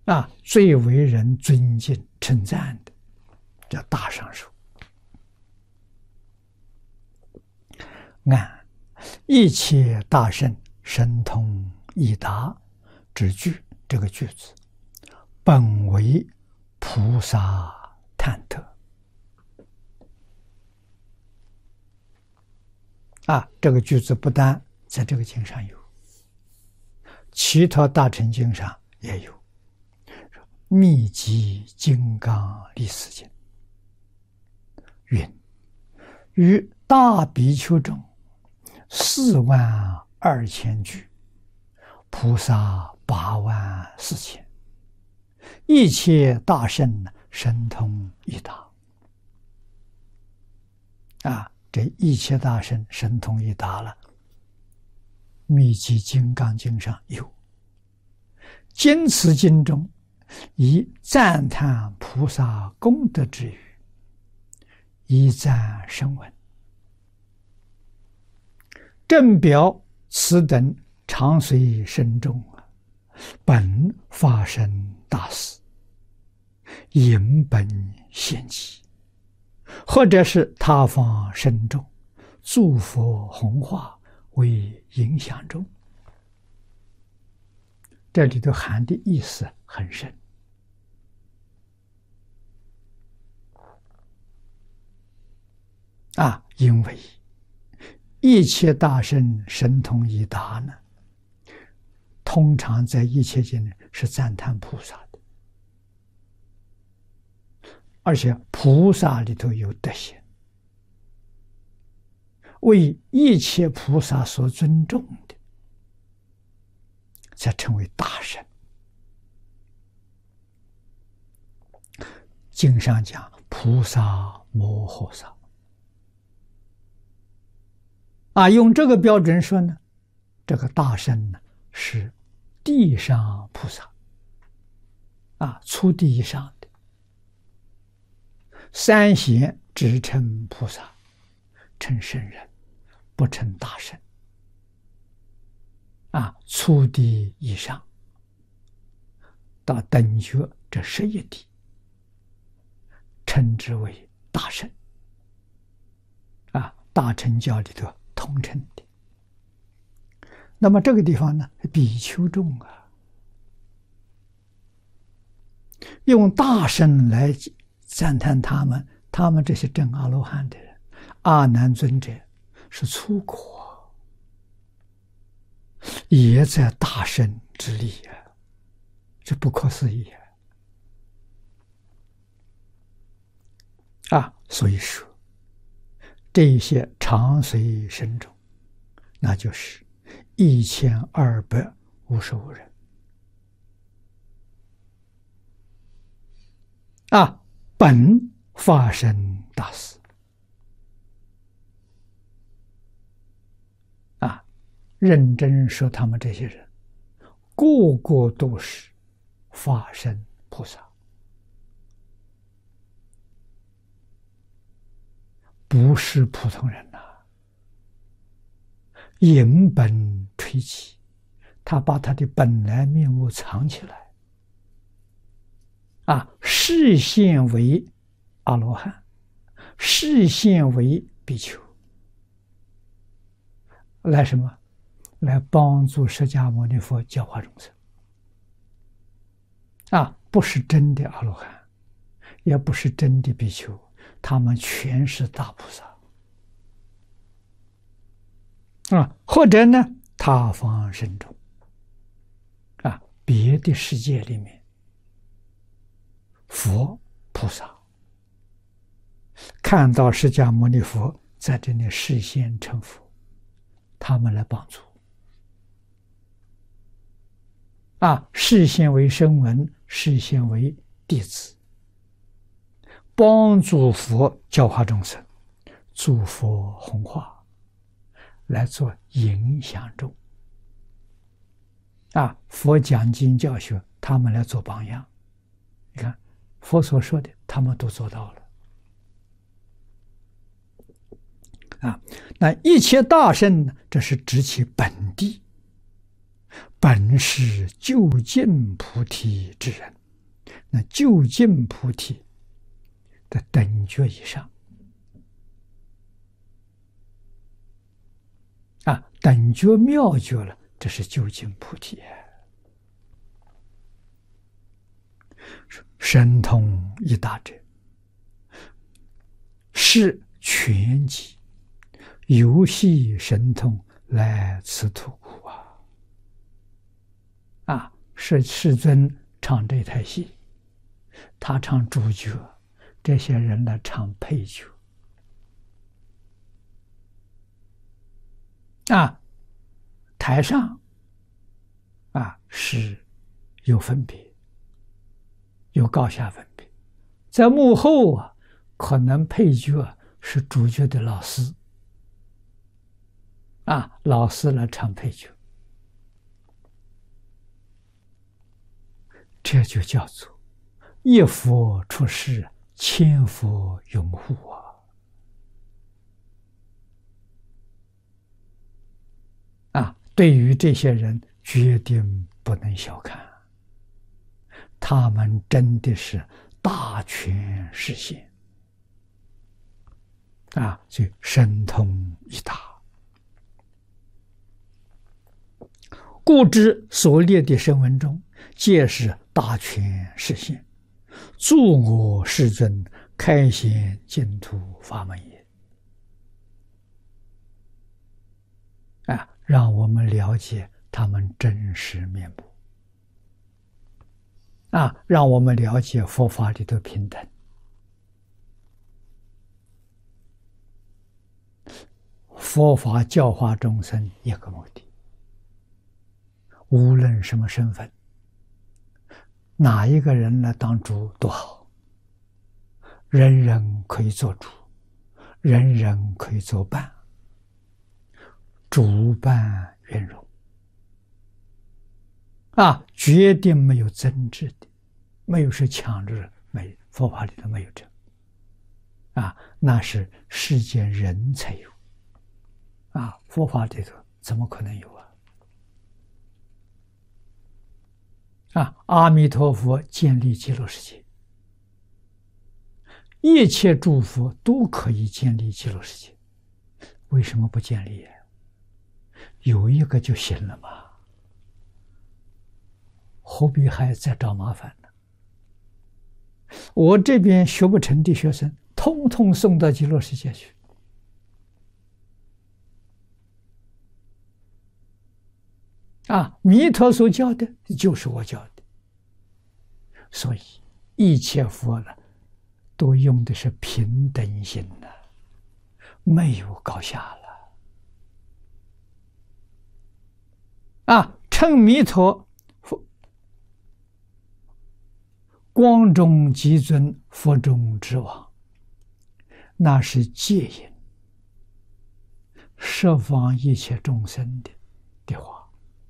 最为人尊敬称赞的叫大上首。按一切大圣神通已达之句，这个句子本为菩萨探特。这个句子不但在这个经上有，其他大乘经上也有。密集金刚力士经云：于大比丘中42000句，菩萨84000，一切大圣神通已达。这一切大圣神通已达了，密集金刚经上有。经此经中以赞叹菩萨功德之语，以赞声闻，正表此等常随身众本发生大事，引本显机，或者是他方深众诸佛弘化为影响中。这里头含的意思很深。因为一切大圣神通已达呢，通常在一切经里是赞叹菩萨的，而且菩萨里头有德行，为一切菩萨所尊重的，才称为大圣。经上讲菩萨摩诃萨，用这个标准说呢，这个大圣呢是地上菩萨，初地以上的三贤只称菩萨，称圣人，不称大圣。初地以上到等觉这11地，称之为大圣。大乘教里头通称的。那么这个地方呢，比丘众用大圣来赞叹他们这些证阿罗汉的人，阿难尊者是出国，也在大圣之力这不可思议所以说这些常随身众，那就是1255人本发生大事认真说，他们这些人个个都是法身菩萨，不是普通人引本垂起，他把他的本来面目藏起来示现为阿罗汉，示现为比丘，来什么？来帮助释迦牟尼佛教化众生不是真的阿罗汉，也不是真的比丘，他们全是大菩萨或者呢他方深众别的世界里面佛菩萨看到释迦牟尼佛在这里示现成佛，他们来帮助示现为声闻，示现为弟子，帮助佛教化众生，诸佛弘化，来做影响众佛讲经教学，他们来做榜样。你看佛所说的他们都做到了那一切大圣呢，这是指其本地，本是究竟菩提之人那究竟菩提的等觉以上啊，等觉妙觉了，这是究竟菩提。神通一大者，是全集游戏神通来此土故啊！是世尊唱这台戏，他唱主角，这些人来唱配角啊。台上啊是有分别，有高下分别，在幕后啊，可能配角是主角的老师啊，老师来唱配角，这就叫做一佛出世，千佛拥护啊！对于这些人，决定不能小看，他们真的是大权实现啊！所以神通一大，故知所列的声闻中，皆是大权实现，助我世尊开显净土法门也。啊，让我们了解他们真实面目啊，让我们了解佛法里的平等。佛法教化众生一个目的，无论什么身份，哪一个人来当主都好，人人可以做主，人人可以做伴，主伴圆融啊，决定没有争执的，没有是强制，没佛法里头没有这啊，那是世间人才有啊，佛法里头怎么可能有啊？啊，阿弥陀佛建立极乐世界，一切诸佛都可以建立极乐世界，为什么不建立呀？有一个就行了嘛，何必还再找麻烦呢？我这边学不成的学生，通通送到极乐世界去。啊，弥陀所教的就是我教的，所以一切佛呢，都用的是平等心的，没有高下了。啊，称弥陀光中极尊，佛中之王，那是戒引十方一切众生的话。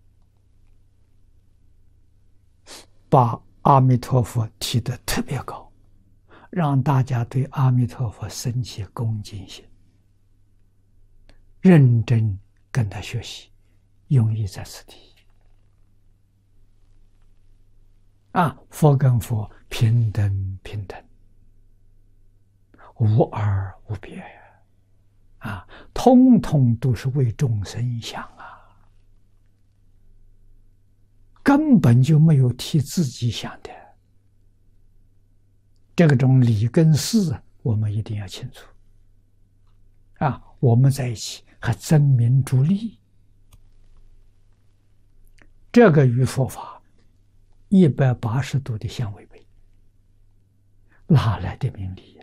把阿弥陀佛提得特别高，让大家对阿弥陀佛升起恭敬心，认真跟他学习，用意在此地。啊，佛跟佛平等平等，无二无别啊，通通都是为众生想啊。根本就没有替自己想的，这种理跟事我们一定要清楚啊！我们在一起还争名逐利，这个与佛法180度的相违背，哪来的名利呀？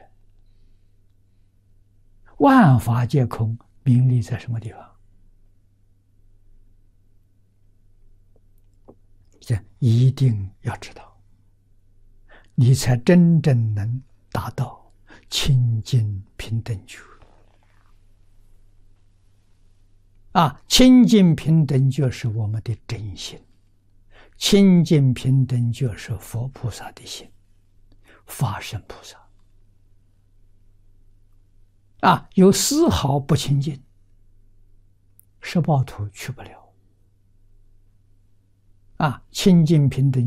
万法皆空，名利在什么地方？这一定要知道，你才真正能达到清净平等觉啊！清净平等觉是我们的真心，清净平等觉是佛菩萨的心，法身菩萨啊，有丝毫不清净，十报图去不了。啊，清净平等